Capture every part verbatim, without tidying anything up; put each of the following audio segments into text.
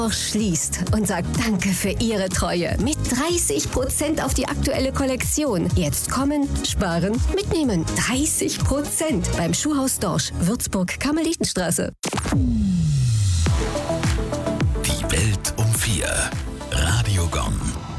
schließt und sagt Danke für Ihre Treue mit dreißig Prozent auf die aktuelle Kollektion. Jetzt kommen, sparen, mitnehmen. dreißig Prozent beim Schuhhaus Dorsch, Würzburg, Karmelitenstraße. Die Welt um vier. Radio Gong.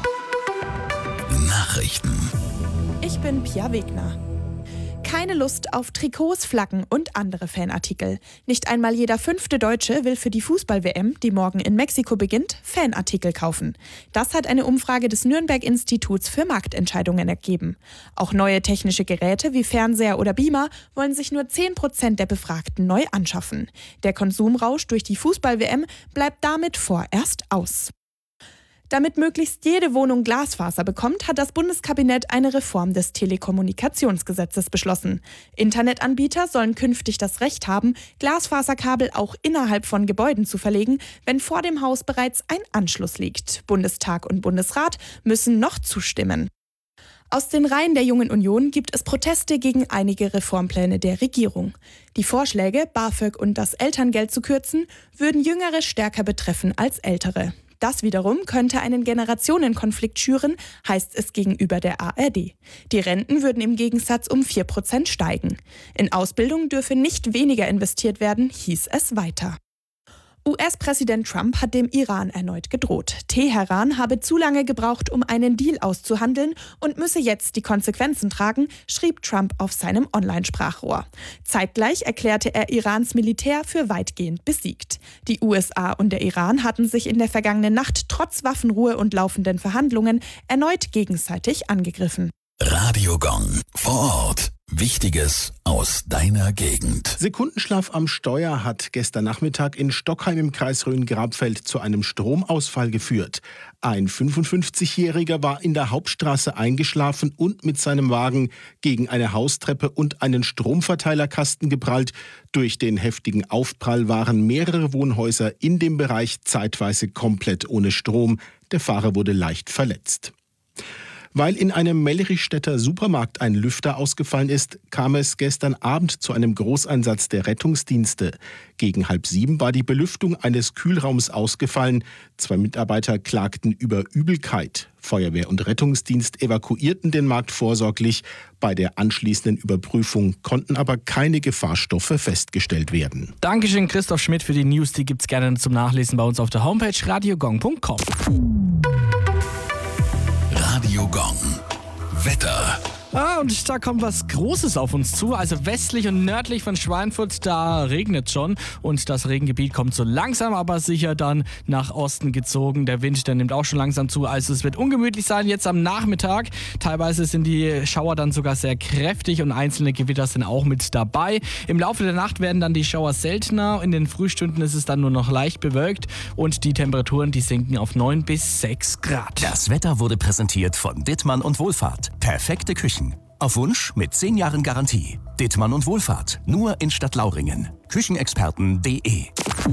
Nachrichten. Ich bin Pia Wegner. Keine Lust auf Trikots, Flaggen und andere Fanartikel. Nicht einmal jeder fünfte Deutsche will für die Fußball-W M, die morgen in Mexiko beginnt, Fanartikel kaufen. Das hat eine Umfrage des Nürnberg-Instituts für Marktentscheidungen ergeben. Auch neue technische Geräte wie Fernseher oder Beamer wollen sich nur zehn Prozent der Befragten neu anschaffen. Der Konsumrausch durch die Fußball-W M bleibt damit vorerst aus. Damit möglichst jede Wohnung Glasfaser bekommt, hat das Bundeskabinett eine Reform des Telekommunikationsgesetzes beschlossen. Internetanbieter sollen künftig das Recht haben, Glasfaserkabel auch innerhalb von Gebäuden zu verlegen, wenn vor dem Haus bereits ein Anschluss liegt. Bundestag und Bundesrat müssen noch zustimmen. Aus den Reihen der Jungen Union gibt es Proteste gegen einige Reformpläne der Regierung. Die Vorschläge, BAföG und das Elterngeld zu kürzen, würden Jüngere stärker betreffen als Ältere. Das wiederum könnte einen Generationenkonflikt schüren, heißt es gegenüber der A R D. Die Renten würden im Gegensatz um vier Prozent steigen. In Ausbildung dürfe nicht weniger investiert werden, hieß es weiter. U S-Präsident Trump hat dem Iran erneut gedroht. Teheran habe zu lange gebraucht, um einen Deal auszuhandeln und müsse jetzt die Konsequenzen tragen, schrieb Trump auf seinem Online-Sprachrohr. Zeitgleich erklärte er Irans Militär für weitgehend besiegt. Die U S A und der Iran hatten sich in der vergangenen Nacht trotz Waffenruhe und laufenden Verhandlungen erneut gegenseitig angegriffen. Radio Gong. Vor Ort. Wichtiges aus deiner Gegend. Sekundenschlaf am Steuer hat gestern Nachmittag in Stockheim im Kreis Rhön-Grabfeld zu einem Stromausfall geführt. Ein fünfundfünfzigjähriger war in der Hauptstraße eingeschlafen und mit seinem Wagen gegen eine Haustreppe und einen Stromverteilerkasten geprallt. Durch den heftigen Aufprall waren mehrere Wohnhäuser in dem Bereich zeitweise komplett ohne Strom. Der Fahrer wurde leicht verletzt. Weil in einem Mellrichstädter Supermarkt ein Lüfter ausgefallen ist, kam es gestern Abend zu einem Großeinsatz der Rettungsdienste. Gegen halb sieben war die Belüftung eines Kühlraums ausgefallen. Zwei Mitarbeiter klagten über Übelkeit. Feuerwehr und Rettungsdienst evakuierten den Markt vorsorglich. Bei der anschließenden Überprüfung konnten aber keine Gefahrstoffe festgestellt werden. Dankeschön, Christoph Schmidt, für die News. Die gibt's gerne zum Nachlesen bei uns auf der Homepage radiogong punkt com. Radio Gong. Wetter. Ah, und da kommt was Großes auf uns zu. Also westlich und nördlich von Schweinfurt, da regnet schon. Und das Regengebiet kommt so langsam, aber sicher dann nach Osten gezogen. Der Wind, der nimmt auch schon langsam zu. Also es wird ungemütlich sein jetzt am Nachmittag. Teilweise sind die Schauer dann sogar sehr kräftig und einzelne Gewitter sind auch mit dabei. Im Laufe der Nacht werden dann die Schauer seltener. In den Frühstunden ist es dann nur noch leicht bewölkt. Und die Temperaturen, die sinken auf neun bis sechs Grad. Das Wetter wurde präsentiert von Dittmann und Wohlfahrt. Perfekte Küchen. Auf Wunsch mit zehn Jahren Garantie. Dittmann und Wohlfahrt. Nur in Stadtlauringen. Küchenexperten punkt de.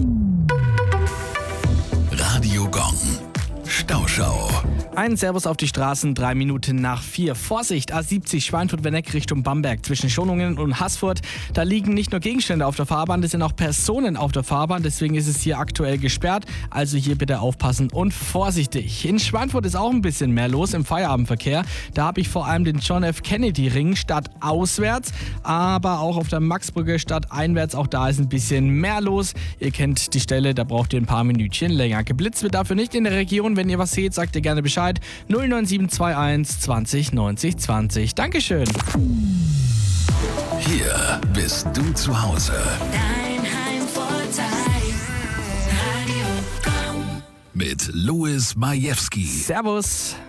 Radio Gong. Stauschau. Ein Servus auf die Straßen, drei Minuten nach vier. Vorsicht, A siebzig Schweinfurt-Wenneck Richtung Bamberg zwischen Schonungen und Haßfurt. Da liegen nicht nur Gegenstände auf der Fahrbahn, das sind auch Personen auf der Fahrbahn. Deswegen ist es hier aktuell gesperrt. Also hier bitte aufpassen und vorsichtig. In Schweinfurt ist auch ein bisschen mehr los im Feierabendverkehr. Da habe ich vor allem den John F. Kennedy Ring stadtauswärts, aber auch auf der Maxbrücke stadteinwärts. Auch da ist ein bisschen mehr los. Ihr kennt die Stelle, da braucht ihr ein paar Minütchen länger. Geblitzt wird dafür nicht in der Region. Wenn ihr was seht, sagt ihr gerne Bescheid. null neun sieben zwei eins zwanzig neunzig zwanzig. Dankeschön. Hier bist du zu Hause. Dein Heimvorteil. Radio Gong. Mit Louis Majewski. Servus.